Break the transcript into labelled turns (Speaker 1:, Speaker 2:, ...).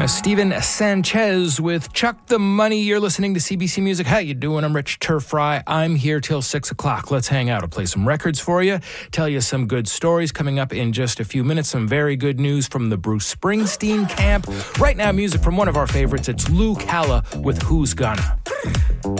Speaker 1: Steven Sanchez with Chuck the Money. You're listening to CBC Music. How you doing? I'm Rich Turfry. I'm here till 6 o'clock. Let's hang out. I'll play some records for you, tell you some good stories. Coming up in just a few minutes, some very good news from the Bruce Springsteen camp. Right now, music from one of our favorites. It's Lou Calla with Who's Gonna.